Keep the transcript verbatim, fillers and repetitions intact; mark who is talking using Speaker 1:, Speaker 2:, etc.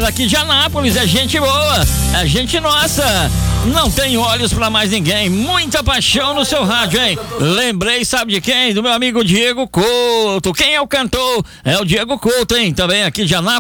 Speaker 1: galera aqui de Anápolis, é gente boa, é gente nossa. Não tem olhos pra mais ninguém, muita paixão no seu rádio, hein? Lembrei, sabe de quem? Do meu amigo Diego Couto. Quem é o cantor? É o Diego Couto, hein? Também aqui de Anápolis.